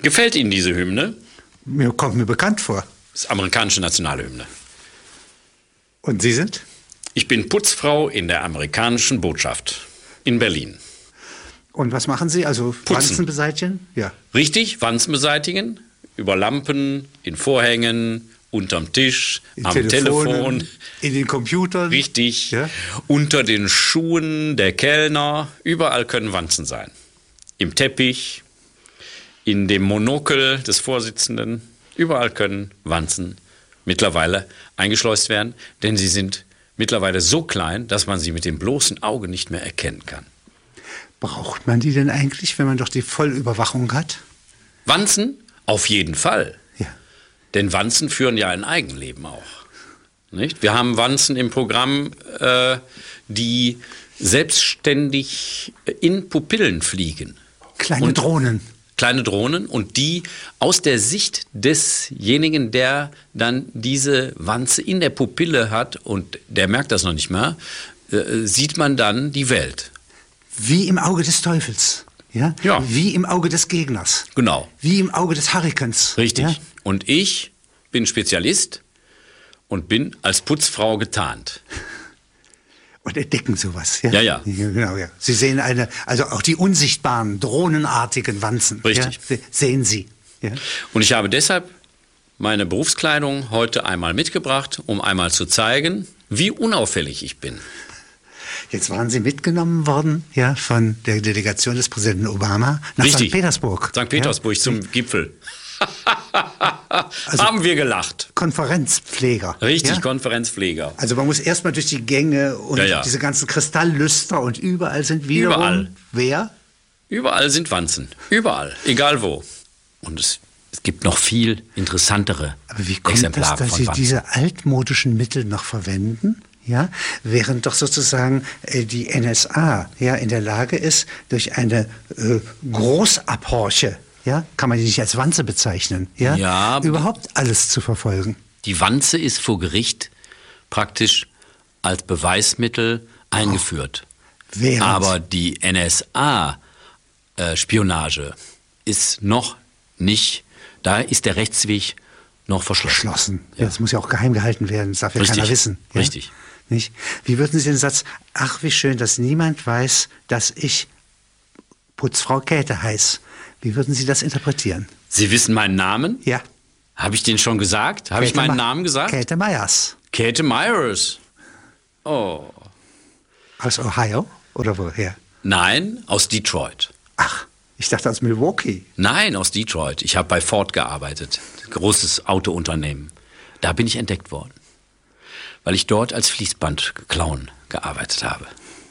Gefällt Ihnen diese Hymne? Kommt mir bekannt vor. Das ist amerikanische Nationalhymne. Und Sie sind? Ich bin Putzfrau in der amerikanischen Botschaft in Berlin. Und was machen Sie? Also Wanzen beseitigen? Ja. Richtig, Wanzen beseitigen. Über Lampen, in Vorhängen, unterm Tisch, am Telefon. In den Computern. Richtig. Ja. Unter den Schuhen der Kellner. Überall können Wanzen sein. Im Teppich, in dem Monokel des Vorsitzenden. Überall können Wanzen mittlerweile eingeschleust werden, denn sie sind mittlerweile so klein, dass man sie mit dem bloßen Auge nicht mehr erkennen kann. Braucht man die denn eigentlich, wenn man doch die Vollüberwachung hat? Wanzen? Auf jeden Fall. Ja. Denn Wanzen führen ja ein Eigenleben auch. Nicht? Wir haben Wanzen im Programm, die selbstständig in Pupillen fliegen. Kleine Drohnen. Kleine Drohnen und die aus der Sicht desjenigen, der dann diese Wanze in der Pupille hat und der merkt das noch nicht mehr, sieht man dann die Welt. Wie im Auge des Teufels. Ja? Ja. Wie im Auge des Gegners. Genau. Wie im Auge des Hurrikans. Richtig. Ja? Und ich bin Spezialist und bin als Putzfrau getarnt. Und entdecken sowas. Ja, ja. Genau, ja. Sie sehen also auch die unsichtbaren, drohnenartigen Wanzen. Richtig. Ja, sehen Sie. Ja. Und ich habe deshalb meine Berufskleidung heute einmal mitgebracht, um einmal zu zeigen, wie unauffällig ich bin. Jetzt waren Sie mitgenommen worden, ja, von der Delegation des Präsidenten Obama nach Richtig. St. Petersburg. St. Petersburg, ja. zum Gipfel. Haben wir gelacht. Konferenzpfleger. Richtig, ja? Konferenzpfleger. Also man muss erstmal durch die Gänge und diese ganzen Kristalllüster und überall sind wiederum... Überall. Wer? Überall sind Wanzen. Überall. Egal wo. Und es gibt noch viel interessantere Aber wie kommt Exemplare das, dass von Sie Wanzen. diese altmodischen Mittel noch verwenden? Ja, während doch sozusagen die NSA ja in der Lage ist, durch eine Großabhorche, ja, kann man die nicht als Wanze bezeichnen, ja, überhaupt alles zu verfolgen. Die Wanze ist vor Gericht praktisch als Beweismittel eingeführt. Aber die NSA-Spionage ist noch nicht, da ist der Rechtsweg noch verschlossen. Ja, das muss ja auch geheim gehalten werden, das darf ja keiner wissen. Ja? Richtig. Nicht? Wie würden Sie den Satz, ach wie schön, dass niemand weiß, dass ich Putzfrau Käthe heiße, wie würden Sie das interpretieren? Sie wissen meinen Namen? Ja. Habe ich den schon gesagt? Habe ich meinen Namen gesagt? Käthe Myers. Käthe Myers. Oh. Aus Ohio oder woher? Nein, aus Detroit. Ach, ich dachte aus Milwaukee. Nein, aus Detroit. Ich habe bei Ford gearbeitet, großes Autounternehmen. Da bin ich entdeckt worden, weil ich dort als Fließbandclown gearbeitet habe.